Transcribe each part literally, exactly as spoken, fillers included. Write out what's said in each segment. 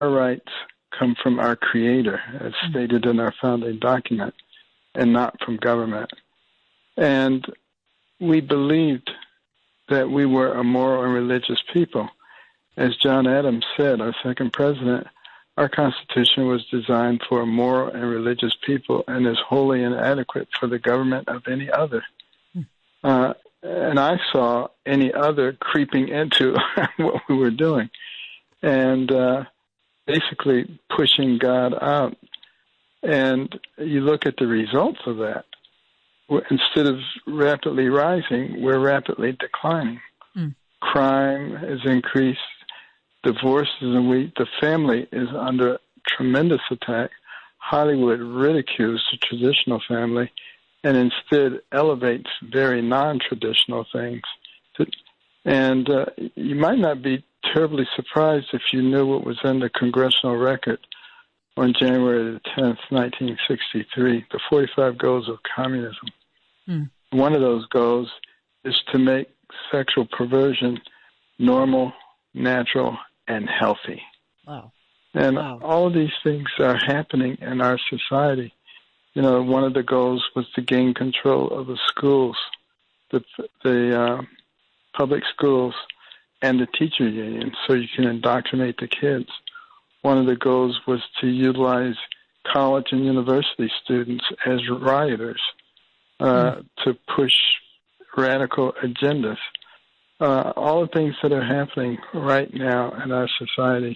our rights come from our Creator, as stated in our founding document, and not from government. And we believed that we were a moral and religious people. As John Adams said, our second president, our Constitution was designed for a moral and religious people and is wholly inadequate for the government of any other. Uh, and I saw any other creeping into what we were doing and uh, basically pushing God out. And you look at the results of that. Instead of rapidly rising, we're rapidly declining. Mm. Crime has increased. Divorces, and we, the family is under tremendous attack. Hollywood ridicules the traditional family and instead elevates very non-traditional things. And uh, you might not be terribly surprised if you knew what was in the congressional record on January the tenth, nineteen sixty-three, the forty-five goals of communism. Mm. One of those goals is to make sexual perversion normal, natural, and healthy. Wow. And wow. all of these things are happening in our society. You know, one of the goals was to gain control of the schools, the the uh, public schools, and the teacher union, so you can indoctrinate the kids. One of the goals was to utilize college and university students as rioters uh, mm. to push radical agendas. Uh, all the things that are happening right now in our society.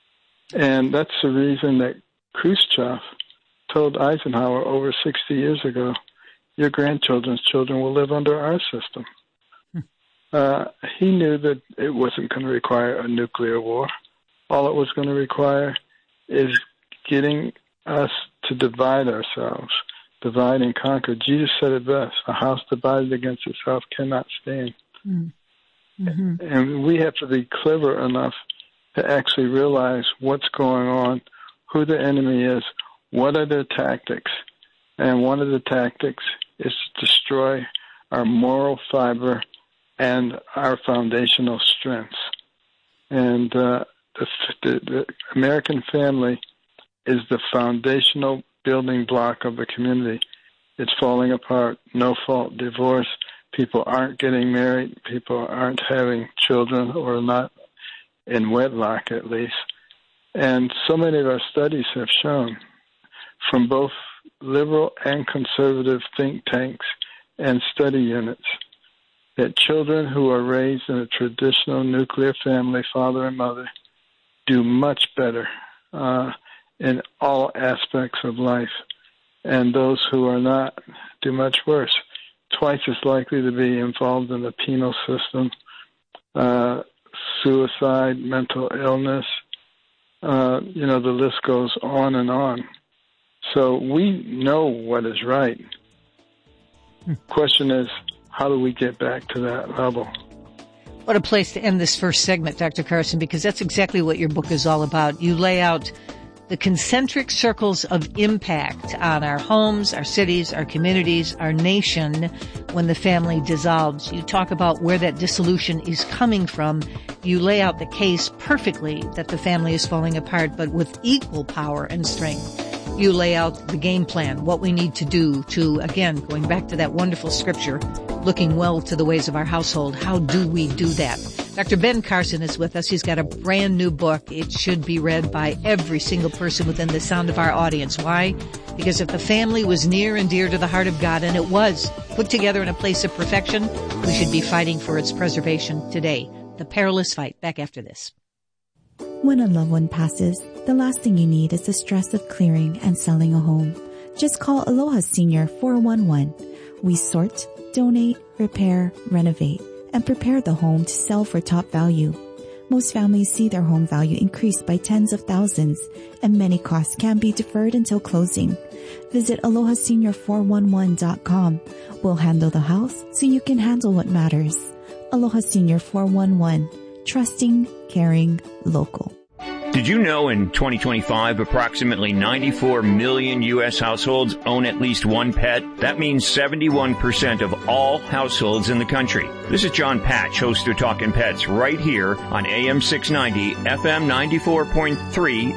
And that's the reason that Khrushchev told Eisenhower over sixty years ago, your grandchildren's children will live under our system. Hmm. Uh, he knew that it wasn't going to require a nuclear war. All it was going to require is getting us to divide ourselves, divide and conquer. Jesus said it best, a house divided against itself cannot stand. Hmm. Mm-hmm. And we have to be clever enough to actually realize what's going on, who the enemy is, what are their tactics. And one of the tactics is to destroy our moral fiber and our foundational strengths. And uh, the, the, the American family is the foundational building block of the community. It's falling apart, no-fault divorce. People aren't getting married. People aren't having children, or not in wedlock at least. And so many of our studies have shown from both liberal and conservative think tanks and study units that children who are raised in a traditional nuclear family, father and mother, do much better uh, in all aspects of life. And those who are not do much worse. Twice as likely to be involved in the penal system, uh, suicide, mental illness, uh, you know, the list goes on and on. So we know what is right. Hmm. Question is, how do we get back to that level? What a place to end this first segment, Doctor Carson, because that's exactly what your book is all about. You lay out the concentric circles of impact on our homes, our cities, our communities, our nation when the family dissolves. You talk about where that dissolution is coming from. You lay out the case perfectly that the family is falling apart, but with equal power and strength. You lay out the game plan, what we need to do to, again, going back to that wonderful scripture, looking well to the ways of our household. How do we do that? Doctor Ben Carson is with us. He's got a brand new book. It should be read by every single person within the sound of our audience. Why? Because if the family was near and dear to the heart of God, and it was put together in a place of perfection, we should be fighting for its preservation today. The Perilous Fight. Back after this. When a loved one passes, the last thing you need is the stress of clearing and selling a home. Just call Aloha Senior four one one. We sort, donate, repair, renovate, and prepare the home to sell for top value. Most families see their home value increase by tens of thousands, and many costs can be deferred until closing. Visit aloha senior four one one dot com. We'll handle the house so you can handle what matters. Aloha Senior four one one. Trusting, caring, local. Did you know in twenty twenty-five, approximately ninety-four million U S households own at least one pet? That means seventy-one percent of all households in the country. This is John Patch, host of Talkin' Pets, right here on A M six ninety, F M ninety-four point three,